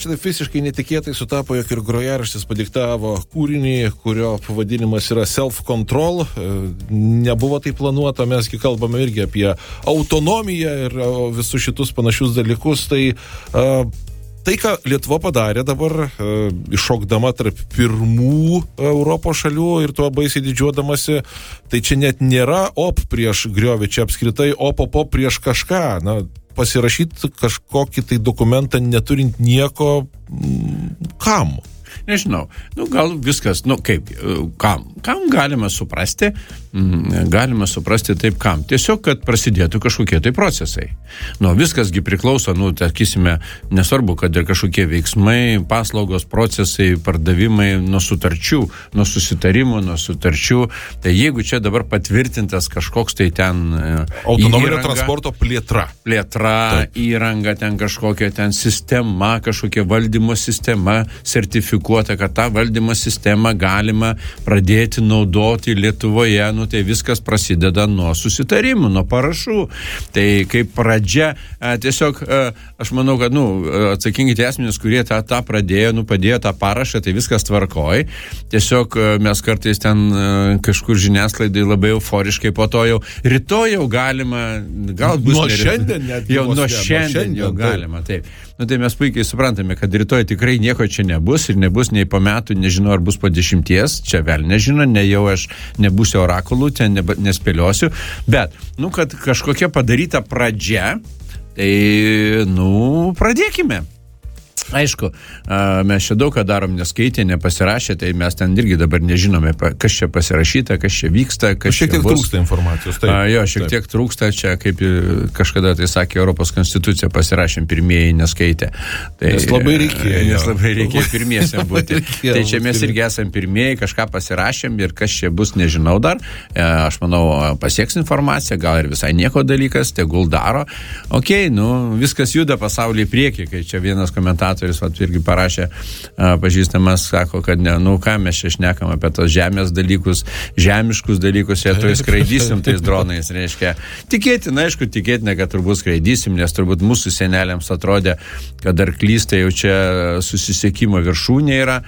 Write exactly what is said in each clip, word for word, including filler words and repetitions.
čia taip visiškai netikėtai sutapo, jog ir grojaraštis padiktavo kūrinį, kurio pavadinimas yra Self-Control. Nebuvo tai planuota, mesgi kalbame irgi apie autonomiją ir visus šitus panašius dalykus. Tai uh, Tai, ką Lietuva padarė dabar, e, iššokdama tarp pirmų Europos šalių ir tuo baisiai didžiuodamasi, tai čia net nėra op prieš griovį, čia apskritai op op op prieš kažką. Na, pasirašyti kažkokį tai dokumentą neturint nieko, kam? Nežinau, nu gal viskas, nu kaip, kam, kam galima suprasti, galima suprasti taip kam, tiesiog, kad prasidėtų kažkokie tai procesai. Nu, viskasgi priklauso, nu, takysime, nesvarbu, kad ir kažkokie veiksmai, paslaugos, procesai, pardavimai nuo sutarčių, nuo susitarimų, nuo sutarčių, tai jeigu čia dabar patvirtintas kažkoks tai ten autonominio transporto plėtra. Plėtra, taip. Įranga, ten kažkokia ten sistema, kažkokia valdymo sistema, sertifikuota, kad tą valdymo sistemą galima pradėti naudoti Lietuvoje, nu tai viskas prasideda nuo susitarimų, nuo parašų. Tai kaip pradžia, tiesiog aš manau, kad nu, atsakingi tie asmenys, kurie tą, tą pradėjo, nu padėjo tą parašą, tai viskas tvarkoj. Tiesiog mes kartais ten kažkur žiniasklaidai labai euforiškai po to jau rytoj jau galima, gal bus nuo šiandien net jau nuo šiandien, šiandien jau galima, taip. Nu tai mes puikiai suprantame, kad rytoj tikrai nieko čia nebus ir nebus nei po metų, nežinau, ar bus po dešimties, čia vėl nežinau, ne jau aš nebūsiu orakulų, ten neba, nespėliosiu, bet, nu, kad kažkokia padaryta pradžia, tai, nu, pradėkime. Aišku, mes čia daug ką darom neskaitė, nepasirašė, tai mes ten irgi dabar nežinome, kas čia pasirašyta, kas čia vyksta, kas šiek tiek čia bus. Trūksta informacijos. Taip, A, jo, šiek taip. tiek trūksta, čia kaip kažkada tai sakė Europos konstitucija, pasirašėm pirmieji neskaitė. Tai, nes labai reikėjo. Nes labai reikėjo pirmiesiam būti. reikėjo, tai čia mes irgi esam pirmieji, kažką pasirašėm ir kas čia bus, nežinau dar. Aš manau, pasieks informaciją, gal ir visai nieko dalykas, tegul daro. Ok, nu, viskas juda pasaulyje į priekį, kai čia vienas komentatorius vat, irgi parašė, a, pažįstamas, sako, kad ne, nu ką mes čia šnekam apie tos žemės dalykus, žemiškus dalykus, jie to skraidysim tais dronais, reiškia. Tikėtina, aišku, tikėtina, kad turbūt skraidysim, nes turbūt mūsų seneliams atrodė, kad arklys tai jau čia susisiekimo viršūnė yra.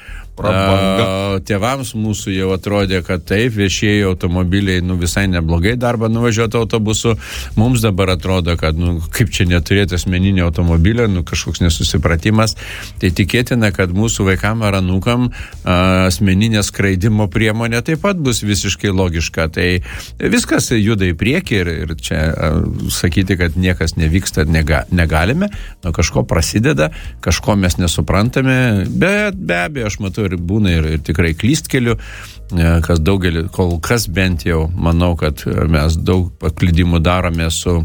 A, tėvams mūsų jau atrodė, kad taip, viešieji automobiliai nu, visai neblogai darbą nuvažiuoti autobusu. Mums dabar atrodo, kad nu, kaip čia neturėti asmeninio automobilio, nu, kažkoks nesusipratimas. Tai tikėtina, kad mūsų vaikam ar anūkam a, asmeninė skraidimo priemonė taip pat bus visiškai logiška. Tai viskas juda į priekį ir, ir čia a, sakyti, kad niekas nevyksta nega, negalime. Nu, kažko prasideda, kažko mes nesuprantame, bet be abejo, aš matau ir būna ir, ir tikrai klystkelių, kas daugelį, kol kas bent jau, manau, kad mes daug paklydimų darome su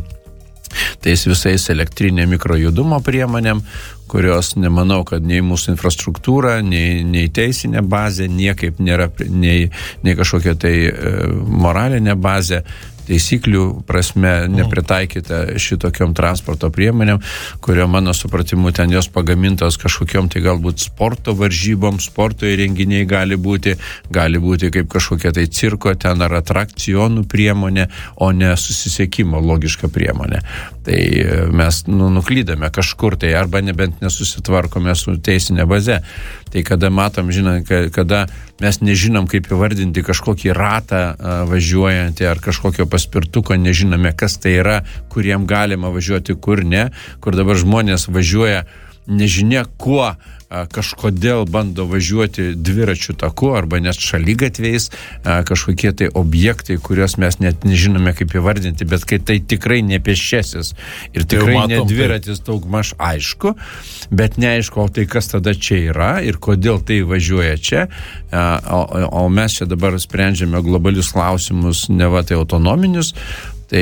tais visais elektrinė mikrojudumo priemonėm, kurios nemanau, kad nei mūsų infrastruktūra, nei, nei teisinė bazė, niekaip nėra, nei, nei kažkokia tai moralinė bazė, taisyklių prasme nepritaikyta šitokiom transporto priemonėm, kurio mano supratimu ten jos pagamintos kažkokiom tai galbūt sporto varžybom, sporto įrenginiai gali būti, gali būti kaip kažkokia tai cirko ten ar atrakcionų priemonė, o ne susisiekimo logiška priemonė. Tai mes nu, nuklydame kažkur tai arba nebent nesusitvarkome su teisinė baze. Tai kada matom, žinant, kada mes nežinom, kaip įvardinti kažkokį ratą važiuojantį ar kažkokio paspirtuko, nežinome, kas tai yra, kuriem galima važiuoti, kur ne, kur dabar žmonės važiuoja nežinia kuo, kažkodėl bando važiuoti dviračių taku arba net šaligatviais, kažkokie tai objektai, kuriuos mes net nežinome kaip įvardinti, bet kai tai tikrai ne pėsčiasis ir tikrai matom, ne dviratis daugmaž aišku, bet neaišku, o tai kas tada čia yra ir kodėl tai važiuoja čia, o, o mes čia dabar sprendžiame globalius klausimus, ne va tai autonominius. Tai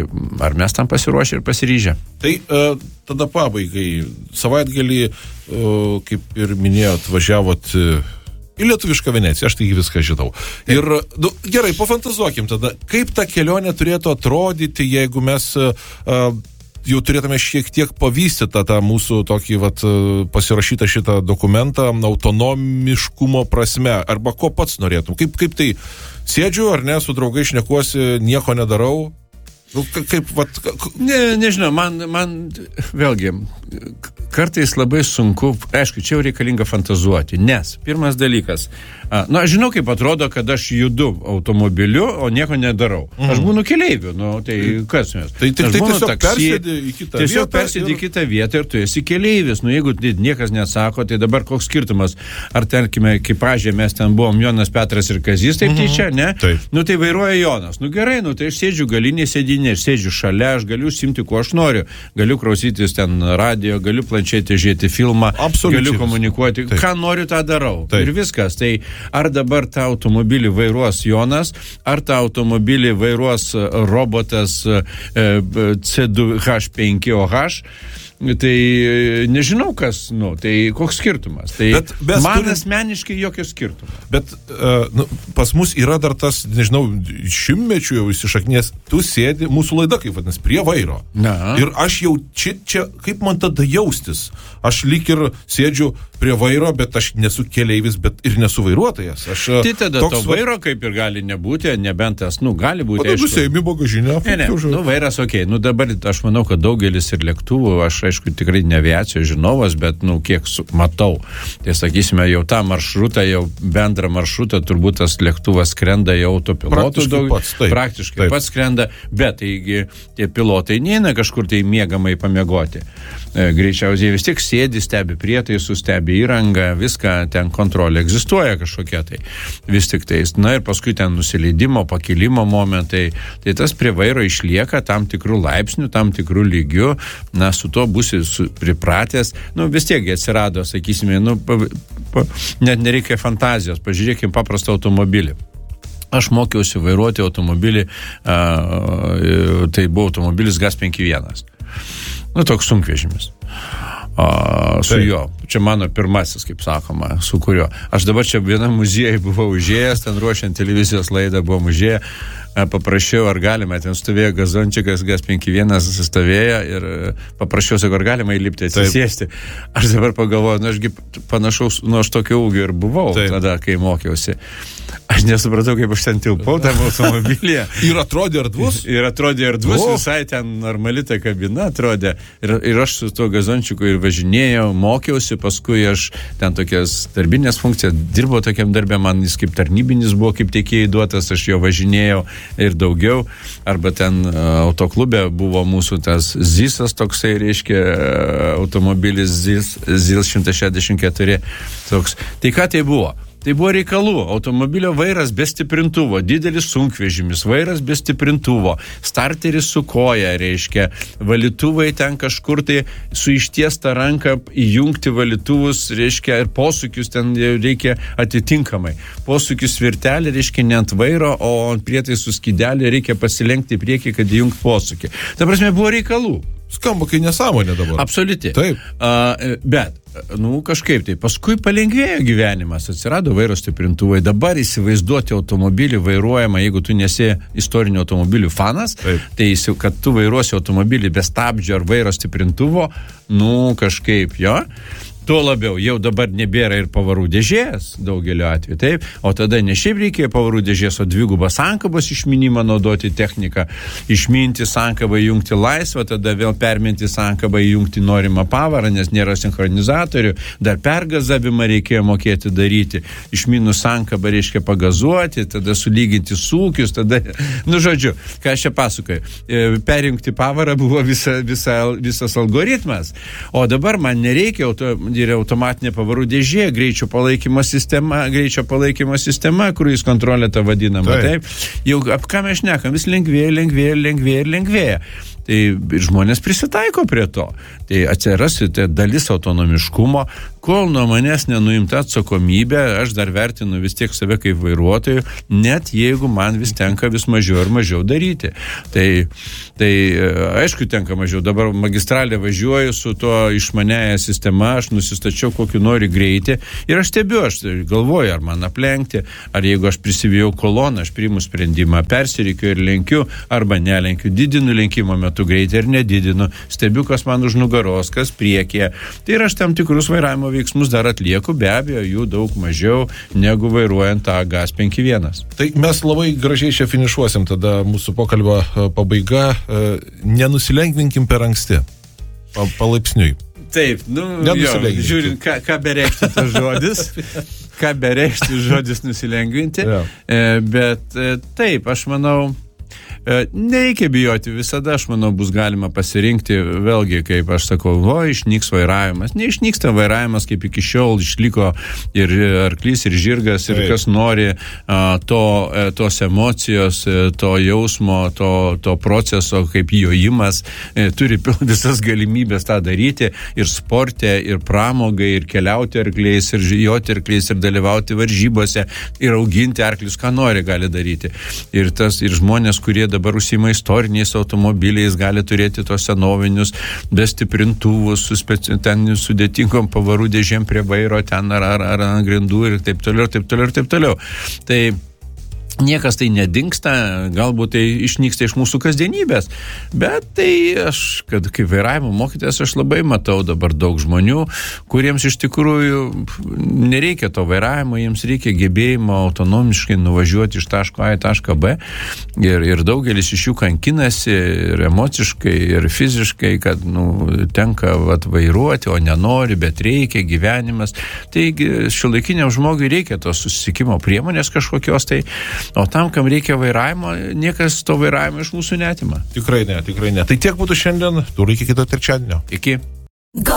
ar mes tam pasiruošę ir pasiryžę? Tai uh, tada pabaigai, savaitgalį, uh, kaip ir minėjot, važiavot uh, į lietuvišką Veneciją, aš tai viską žinau. Ir, nu, gerai, pafantazuokim tada, kaip ta kelionė turėtų atrodyti, jeigu mes uh, jau turėtume šiek tiek pavystytą tą mūsų tokį, vat, pasirašytą šitą dokumentą autonomiškumo prasme, arba ko pats norėtum? Kaip, kaip tai sėdžiu, ar ne, su draugai šnekuosi, nieko nedarau? Nu, kaip, vat... Ne, nežinau, man, man vėlgi, kartais labai sunku, aišku, čia jau reikalinga fantazuoti, nes pirmas dalykas, na, aš žinau, kaip atrodo, kad aš judu automobiliu, o nieko nedarau. Mm. Aš būnu keleiviu, nu, tai kas mes? Tai tik tai tiesiog taksi, persėdi į kitą tiesiog vietą. persėdi ir... į kitą vietą ir tu esi keleivis. Nu, jeigu niekas nesako, tai dabar koks skirtumas? Ar, tarkime, kaip pažė, mes ten buvom Jonas, Petras ir Kazys, taip mm-hmm. tai čia, ne? Taip. Nu, tai vairuoja Jonas. Nu, gerai, nu, tai aš sėdžiu galinė sėdinė, aš sėdžiu šalia, aš galiu simti, ko aš noriu. Galiu klausytis ten radio, galiu planšetį žiūrėti filmą, absoliučiai galiu komunikuoti. Taip. Ką noriu, tą darau. Taip. Ir viskas. Tai ar dabar tą automobilį vairuos Jonas, ar tą automobilį vairuos robotas C du H penki O H, tai nežinau kas, nu, tai koks skirtumas. Tai bet, bet man turim... asmeniškai jokio skirtumo. Bet uh, nu, pas mus yra dar tas, nežinau, šimtmečių jau įsišaknės, tu sėdi, mūsų laida, kaip vadinasi, prie vairo. Na. Ir aš jau čia, čia, kaip man tada jaustis? Aš lyg ir sėdžiu prie vairo, bet aš nesu keleivis, bet ir nesu vairuotojas. Aš, tai tada to vairo kaip ir gali nebūti, nebent tas, nu, gali būti. Tada nusėmi bagažinę. Ne, ne, nu, vairas, okei. Okay. Nu, dabar aš manau, kad daugelis ir lėktuvų, aš aišku, tikrai ne aviacijos žinovas, bet, nu, kiek su, matau. Tai, sakysime, jau tą maršrutą, jau bendrą maršrutą, turbūt tas lėktuvas skrenda jau autopilotų. Praktiškai daug, pats, taip. Praktiškai taip. pats skrenda, bet taigi tie pilotai neina kažkur tai miegamai pamiegoti. Greičiausiai vis tiek sėdi, stebi prietaisus, stebi įrangą, viską, ten kontrolė egzistuoja kažkokia tai. Vis tik tais, na ir paskui ten nusileidimo, pakilimo momentai, tai tas prie vairo išlieka tam tikrų laipsnių, tam tikrų lygių, na, su to būsi pripratęs, nu, vis tiek atsirado, sakysime, nu, pa, pa, net nereikia fantazijos, pažiūrėkim paprastą automobilį. Aš mokiausi vairuoti automobilį, a, tai buvo automobilis G A Z penki vienas. Nu, toks sunkvežimis. A, su tai. Jo. Čia mano pirmasis, kaip sakoma, su kuriuo. Aš dabar čia vienam muziejui buvau užėjęs, ten ruošiant televizijos laidą buvau užėję, paprašiau, ar galima, ten stovėjo gazončikas G A Z penki vienas stovėjo ir paprašiau, ar galima įlipti, atsisėsti. Taip. Aš dabar pagalvoju, nu, ašgi panašaus, nu, aš tokio ūgio ir buvau. Taip. Tada, kai mokiausi. Aš nesupratau, kaip aš ten tilpau tam automobilyje. Ir atrodė erdvus? Ir atrodė erdvus, oh. Visai ten normali ta kabina atrodė. Ir, ir aš su tuo gazončiku ir važinėjau, mokiausi, paskui aš ten tokias darbinės funkcijas, dirbau tokiam darbė, man jis kaip tarnybinis buvo, kaip tiekėjai duotas, aš jo važinėjau ir daugiau. Arba ten autoklube buvo mūsų tas Zisas toksai, reiškia, automobilis Zis, Zis šimtas šešiasdešimt keturi toks. Tai ką tai buvo? Tai buvo reikalų. Automobilio vairas be stiprintuvo, didelis sunkvežimis, vairas be stiprintuvo, starteris su koja, reiškia, valytuvai ten kažkur tai su ištiesta ranka įjungti valytuvus, reiškia, ir posūkius ten reikia atitinkamai. Posūkius svirtelį, reiškia, ne ant vairo, o ant prietaisų skydelį reikia pasilenkti į priekį, kad įjungt posūkį. Ta prasme, buvo reikalų. Skamba, kai nesąmonė dabar. Absoliuti. Taip. Uh, bet, nu, kažkaip tai. Paskui palengvėjo gyvenimas, atsirado vairo stiprintuvai. Dabar įsivaizduoti automobilį vairuojama, jeigu tu nesi istorinių automobilių fanas, taip. Tai kad tu vairuosi automobilį be stabdžio ar vairo stiprintuvo, nu, kažkaip, jo. Tuo labiau, jau dabar nebėra ir pavarų dėžės daugeliu atveju, taip, o tada ne šiaip reikėjo pavarų dėžės, o dvigubą sankabos išminimą naudoti techniką, išminti sankabą, įjungti laisvą, tada vėl perminti sankabą, įjungti norimą pavarą, nes nėra sinchronizatorių, dar pergazavimą reikėjo mokėti daryti, išminus sankabą reiškia pagazuoti, tada sulyginti sūkius, tada, nu žodžiu, ką aš čia pasakoju, perjungti pavarą buvo visa, visa, visas algoritmas, o dabar man nereikia auto yra automatinė pavarų dėžė, greičio palaikymo sistema, greičio palaikymo sistema, kruiz kontrolė ta vadinama, taip. taip. Jau ap ką mes šnekam, vis lengvėja, lengvėja, lengvėja ir lengvėja. Tai žmonės prisitaiko prie to. Tai atsirasi tai dalis autonomiškumo, kol nuo manęs nenuimta atsakomybė, aš dar vertinu vis tiek save kaip vairuotojų, net jeigu man vis tenka vis mažiau ir mažiau daryti. Tai, tai aišku, tenka mažiau. Dabar magistralė važiuoju su to išmaniaja sistema, aš nusistačiau kokį nori greitį ir aš stebiu, aš galvoju, ar man aplenkti, ar jeigu aš prisivijau koloną, aš priimu sprendimą, persirikiu ir lenkiu, arba nelenkiu, didinu lenkimo metu greitį ir nedidinu, stebiu, kas man už nugaros, kas priekyje. Tai ir aš tam tikrus vairavimo veiksmus dar atlieku, be abejo, jų daug mažiau negu vairuojant tą G A Z penki vienas. Tai mes labai gražiai čia finišuosim tada mūsų pokalbio pabaiga. Nenusilengvinkim per anksti. Palaipsniui. Taip, nu, jo, žiūrint, ką, ką bereikštų tas žodis, ką bereikštų žodis nusilengvinti, ja. Bet taip, aš manau, nereikia bijoti, visada, aš manau, bus galima pasirinkti, vėlgi, kaip aš sakau, o, išnyks vairavimas. Neišnyksta vairavimas, kaip iki šiol išliko ir arklys, ir žirgas, ir Taip. Kas nori to, tos emocijos, to jausmo, to, to proceso, kaip jojimas, turi visas galimybės tą daryti ir sporte, ir pramogai, ir keliauti arkliais, ir žijoti arkliais, ir dalyvauti varžybose, ir auginti arklius, ką nori gali daryti. Ir, tas, ir žmonės, kurie dabar užsima istoriniais automobiliais, gali turėti tos senovinius bestiprintuvus su speci... ten sudėtingom pavarų dėžėm prie vairo, ten ar, ar, ar ant grindų ir taip toliau, ir taip toliau, ir taip toliau. Tai niekas tai nedingsta, galbūt tai išnyksta iš mūsų kasdienybės, bet tai aš, kad kaip vairavimo mokytojas, aš labai matau dabar daug žmonių, kuriems iš tikrųjų nereikia to vairavimo, jiems reikia gebėjimo autonomiškai nuvažiuoti iš taško A į tašką B ir, ir daugelis iš jų kankinasi ir emociškai, ir fiziškai, kad nu, tenka vat, vairuoti, o nenori, bet reikia, gyvenimas. Taigi šiuolaikiniam žmogui reikia tos susisikimo priemonės kažkokios, tai o tam, kam reikia vairavimo, niekas to vairavimo iš mūsų neatima. Tikrai ne, tikrai ne. Tai tiek būtų šiandien, turiu iki kito trečiadienio. Iki.